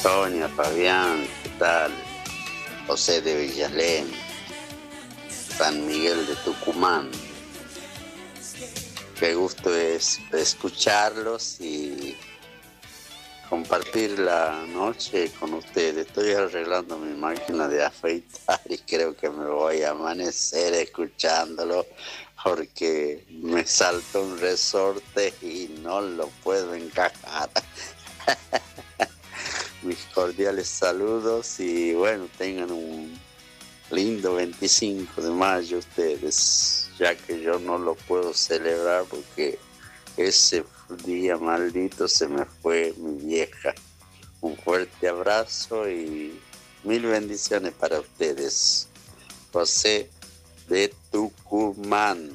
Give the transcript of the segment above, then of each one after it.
Sonia, Fabián, ¿qué tal? José de Villalén, San Miguel de Tucumán. Qué gusto es escucharlos y compartir la noche con ustedes. Estoy arreglando mi máquina de afeitar y creo que me voy a amanecer escuchándolo porque me saltó un resorte y no lo puedo encajar. Mis cordiales saludos y bueno, tengan un lindo 25 de mayo ustedes, ya que yo no lo puedo celebrar porque ese día maldito se me fue mi vieja. Un fuerte abrazo y mil bendiciones para ustedes. José de Tucumán.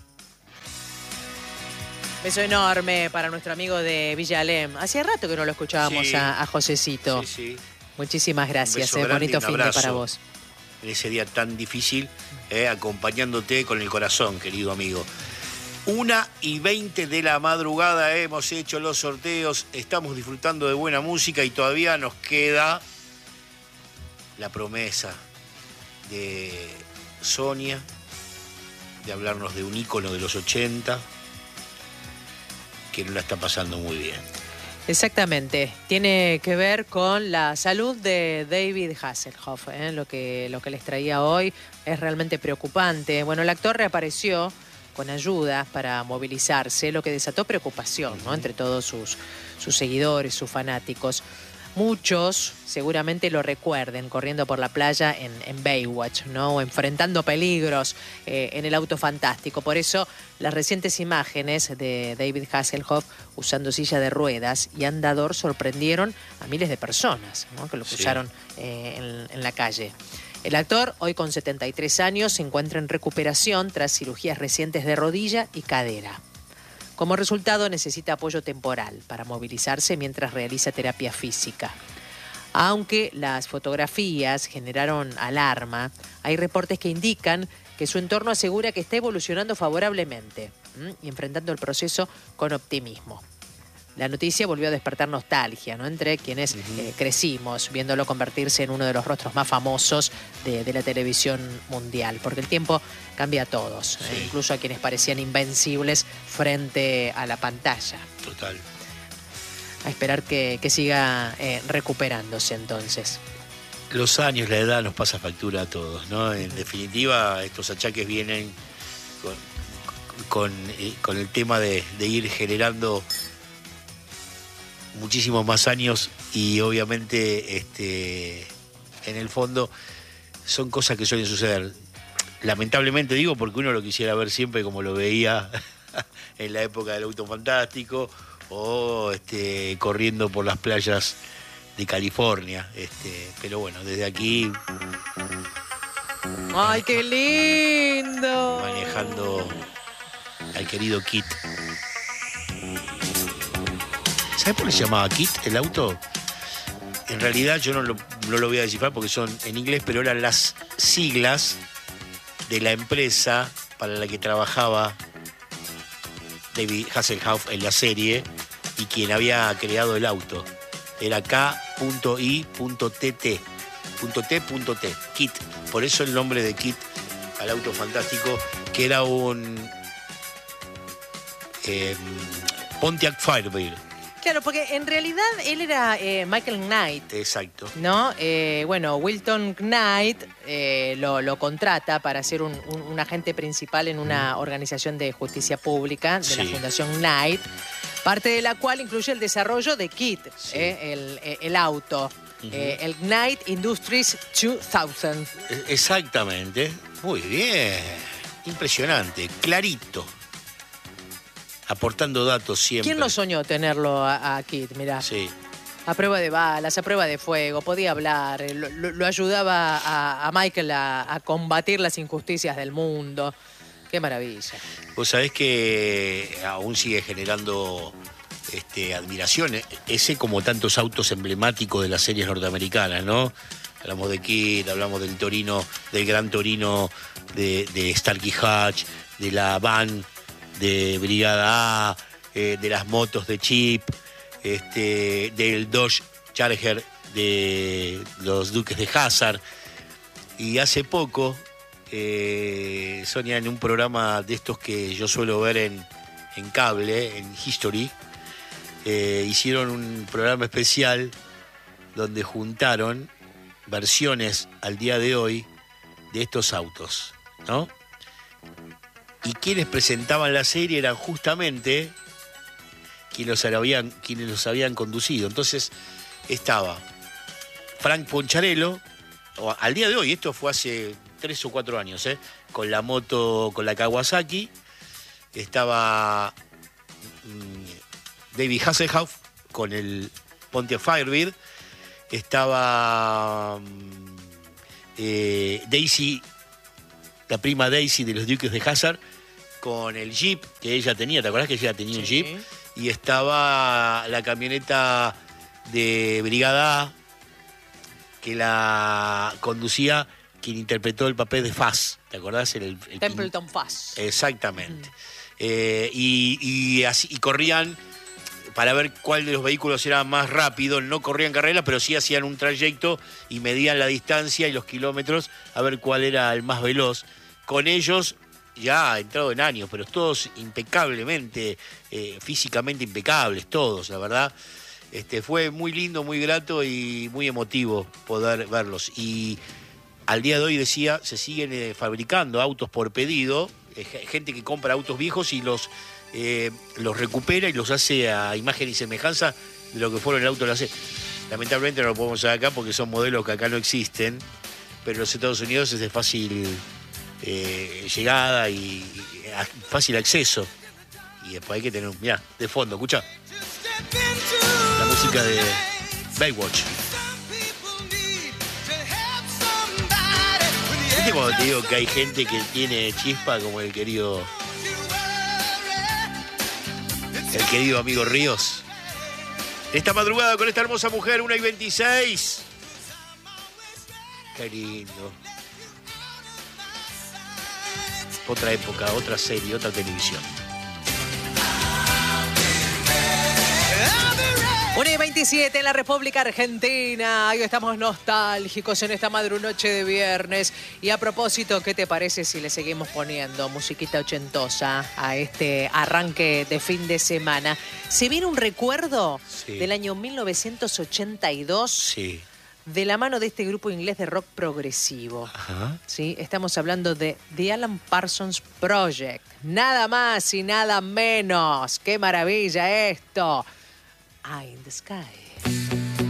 Beso enorme para nuestro amigo de Villa Alem. Hacía rato que no lo escuchábamos Sí. a Josecito. Sí. Muchísimas gracias. beso grande y Bonito un fin de abrazo. para vos. En ese día tan difícil, acompañándote con el corazón, querido amigo. 1:20 de la madrugada, hemos hecho los sorteos, estamos disfrutando de buena música y todavía nos queda la promesa de Sonia, de hablarnos de un ícono de los 80, que no la está pasando muy bien. Exactamente. Tiene que ver con la salud de David Hasselhoff. Lo que les traía hoy es realmente preocupante. Bueno, el actor reapareció con ayuda para movilizarse, lo que desató preocupación, ¿no?, entre todos sus seguidores, sus fanáticos. Muchos seguramente lo recuerden corriendo por la playa en Baywatch, ¿no?, o enfrentando peligros en el auto fantástico. Por eso las recientes imágenes de David Hasselhoff usando silla de ruedas y andador sorprendieron a miles de personas, ¿no?, que lo cruzaron en la calle. El actor, hoy con 73 años, se encuentra en recuperación tras cirugías recientes de rodilla y cadera. Como resultado, necesita apoyo temporal para movilizarse mientras realiza terapia física. Aunque las fotografías generaron alarma, hay reportes que indican que su entorno asegura que está evolucionando favorablemente y enfrentando el proceso con optimismo. La noticia volvió a despertar nostalgia, ¿no?, entre quienes crecimos viéndolo convertirse en uno de los rostros más famosos de la televisión mundial, porque el tiempo cambia a todos, incluso a quienes parecían invencibles frente a la pantalla. Total. A esperar que siga recuperándose entonces. Los años, la edad nos pasa factura a todos, ¿no? En definitiva, estos achaques vienen con el tema de ir generando muchísimos más años y obviamente en el fondo son cosas que suelen suceder. Lamentablemente digo porque uno lo quisiera ver siempre como lo veía en la época del auto fantástico o corriendo por las playas de California, pero bueno, desde aquí ¡Ay, qué lindo! manejando al querido Kit. ¿Sabes por qué se llamaba Kit el auto? En realidad yo no lo voy a descifrar porque son en inglés, pero eran las siglas de la empresa para la que trabajaba David Hasselhoff en la serie y quien había creado el auto. Era K.I.TT. .T.T. Kit. Por eso el nombre de Kit al auto fantástico, que era un Pontiac Firebird. Claro, porque en realidad él era Michael Knight. Exacto. ¿No? Bueno, Wilton Knight lo contrata para ser un agente principal en una organización de justicia pública de la Fundación Knight, parte de la cual incluye el desarrollo de Kit, el auto, el Knight Industries 2000. Exactamente. Muy bien. Impresionante. Clarito. Aportando datos siempre. ¿Quién no soñó tenerlo a Kit? Mirá. Sí. A prueba de balas, a prueba de fuego, podía hablar, lo ayudaba a Michael a combatir las injusticias del mundo. Qué maravilla. Vos sabés que aún sigue generando admiración. Ese como tantos autos emblemáticos de las series norteamericanas, ¿no? Hablamos de Kit, hablamos del Torino, del Gran Torino de Starkey Hatch, de la van de Brigada A, de las motos de Chip, del Dodge Charger de los Duques de Hazzard. Y hace poco, Sonia, en un programa de estos que yo suelo ver en cable, en History, hicieron un programa especial donde juntaron versiones al día de hoy de estos autos, ¿no? Y quienes presentaban la serie eran justamente quienes los habían conducido. Entonces estaba Frank Poncharello, al día de hoy, esto fue hace 3 o 4 años, con la moto, con la Kawasaki. Estaba David Hasselhoff con el Pontiac Firebird. Estaba Daisy, la prima Daisy de los Duques de Hazzard, con el Jeep que ella tenía. ¿Te acordás que ella tenía un Jeep? Y estaba la camioneta de Brigada A, que la conducía quien interpretó el papel de Faz. ¿Te acordás? El Templeton Faz. Exactamente. Y corrían para ver cuál de los vehículos era más rápido. No corrían carreras, pero sí hacían un trayecto y medían la distancia y los kilómetros a ver cuál era el más veloz. Con ellos, ya entrado en años, pero todos impecablemente, físicamente impecables, todos, la verdad. Fue muy lindo, muy grato y muy emotivo poder verlos. Y al día de hoy, decía, se siguen fabricando autos por pedido, gente que compra autos viejos y los recupera y los hace a imagen y semejanza de lo que fueron el auto de la serie. Lamentablemente no lo podemos hacer acá porque son modelos que acá no existen, pero en los Estados Unidos es de fácil llegada y fácil acceso. Y después hay que tener, mirá, de fondo, escuchá. La música de Baywatch. ¿Viste cuando te digo que hay gente que tiene chispa como el querido amigo Ríos? Esta madrugada con esta hermosa mujer, 1:26. Qué lindo. Otra época, otra serie, otra televisión. 1:27 en la República Argentina. Hoy estamos nostálgicos en esta noche de viernes. Y a propósito, ¿qué te parece si le seguimos poniendo musiquita ochentosa a este arranque de fin de semana? Se viene un recuerdo del año 1982. Sí. De la mano de este grupo inglés de rock progresivo. Ajá. ¿Sí? Estamos hablando de The Alan Parsons Project. Nada más y nada menos. ¡Qué maravilla esto! Eye in the Sky.